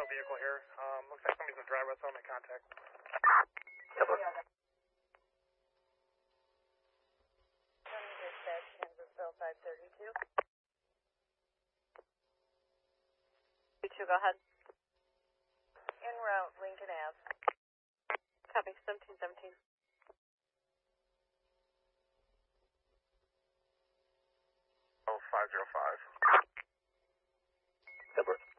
No vehicle here. Looks like somebody's in the driveway, so I'll make contact. Cover. Dispatch, Kansasville 532. 2, go ahead. En route, Lincoln Ave. Copy, 1717. Oh, 505. Cover.